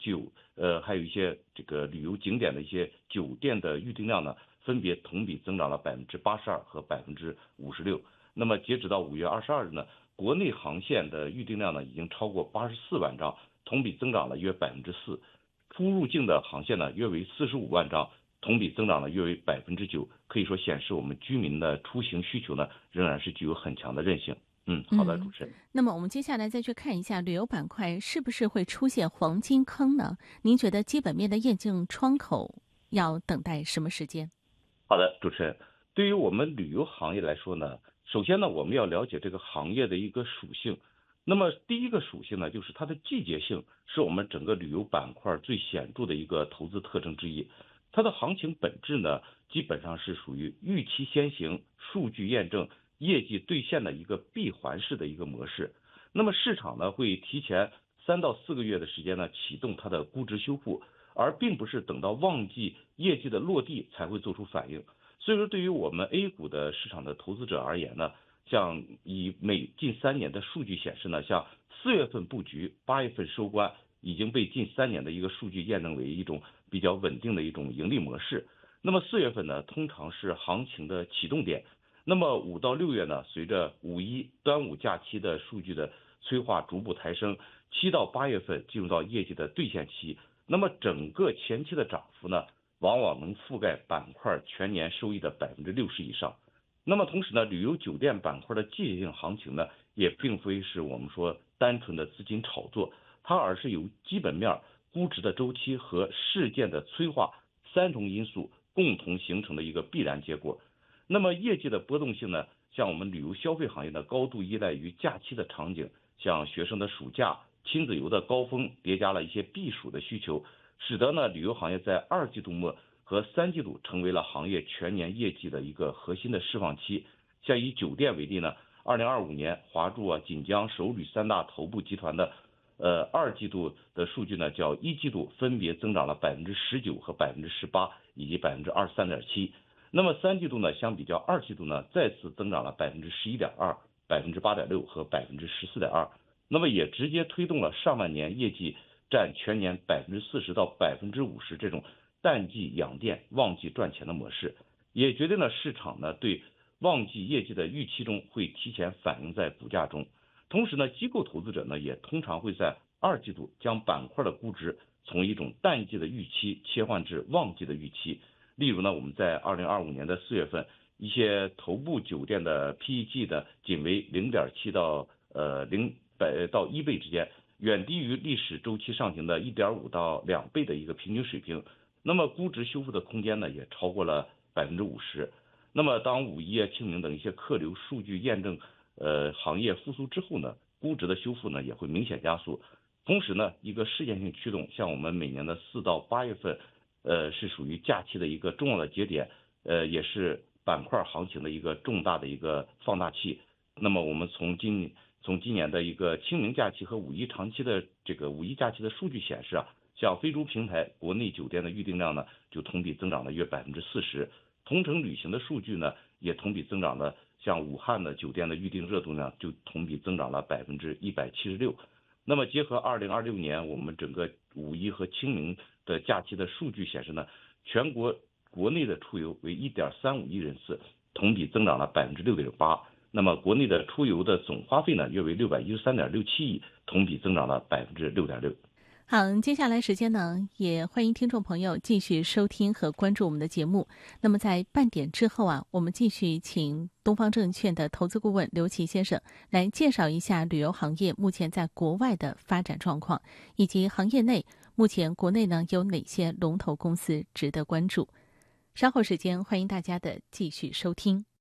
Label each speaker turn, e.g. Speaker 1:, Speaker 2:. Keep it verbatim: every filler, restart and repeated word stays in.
Speaker 1: 酒，呃，还有一些这个旅游景点的一些酒店的预订量呢，分别同比增长了百分之八十二和百分之五十六。那么截止到五月二十二日呢，国内航线的预订量呢已经超过八十四万张，同比增长了约百分之四。出入境的航线呢约为四十五万张，同比增长了约为百分之九。可以说显示我们居民的出行需求呢仍然是具有很强的韧性。嗯，好的，主持人。
Speaker 2: 那么我们接下来再去看一下旅游板块是不是会出现黄金坑呢？您觉得基本面的验证窗口要等待什么时间？
Speaker 1: 好的，主持人。对于我们旅游行业来说呢，首先呢，我们要了解这个行业的一个属性。那么第一个属性呢，就是它的季节性是我们整个旅游板块最显著的一个投资特征之一。它的行情本质呢，基本上是属于预期先行、数据验证、业绩兑现的一个闭环式的一个模式。那么市场呢，会提前三到四个月的时间呢，启动它的估值修复，而并不是等到旺季业绩的落地才会做出反应。所以说，对于我们 A 股的市场的投资者而言呢，像以每近三年的数据显示呢，像四月份布局，八月份收官，已经被近三年的一个数据验证为一种比较稳定的一种盈利模式。那么四月份呢，通常是行情的启动点。那么五到六月呢，随着五一、端午假期的数据的催化逐步抬升，七到八月份进入到业绩的兑现期。那么整个前期的涨幅呢，往往能覆盖板块全年收益的百分之六十以上。那么同时呢，旅游酒店板块的季节性行情呢，也并非是我们说单纯的资金炒作，它而是由基本面、估值的周期和事件的催化三重因素共同形成的一个必然结果。那么业绩的波动性呢，像我们旅游消费行业呢，高度依赖于假期的场景，像学生的暑假、亲子游的高峰，叠加了一些避暑的需求，使得呢旅游行业在二季度末和三季度成为了行业全年业绩的一个核心的释放期。像以酒店为例呢，二零二五年华住啊、锦江、首旅三大头部集团的呃二季度的数据呢，较一季度分别增长了百分之十九和百分之十八以及百分之二十三点七。那么三季度呢，相比较二季度呢，再次增长了百分之十一点二、百分之八点六和百分之十四点二。那么也直接推动了上半年业绩占全年百分之四十到百分之五十这种淡季养店、旺季赚钱的模式，也决定了市场呢对旺季业绩的预期中会提前反映在股价中。同时呢，机构投资者呢也通常会在二季度将板块的估值从一种淡季的预期切换至旺季的预期。例如呢，我们在二零二五年的四月份，一些头部酒店的 P E G 的仅为零点七到呃零百到一倍之间，远低于历史周期上行的一点五到两倍的一个平均水平。那么估值修复的空间呢，也超过了百分之五十。那么当五一啊、清明等一些客流数据验证，呃，行业复苏之后呢，估值的修复呢也会明显加速。同时呢，一个事件性驱动，像我们每年的四到八月份。呃，是属于假期的一个重要的节点，呃，也是板块行情的一个重大的一个放大器。那么我们从今从今年的一个清明假期和五一长期的这个五一假期的数据显示啊，像飞猪平台国内酒店的预订量呢，就同比增长了约百分之四十。同程旅行的数据呢，也同比增长了，像武汉的酒店的预订热度呢，就同比增长了百分之一百七十六。那么结合二零二六年我们整个五一和清明的假期的数据显示呢，全国国内的出游为一点三五亿人次，同比增长了百分之六点八。那么国内的出游的总花费呢，约为六百一十三点六七亿，同比增长了百分之六点六。
Speaker 2: 好，接下来时间呢，也欢迎听众朋友继续收听和关注我们的节目。那么在半点之后啊，我们继续请东方证券的投资顾问刘琦先生来介绍一下旅游行业目前在国外的发展状况，以及行业内目前国内呢有哪些龙头公司值得关注。稍后时间，欢迎大家的继续收听。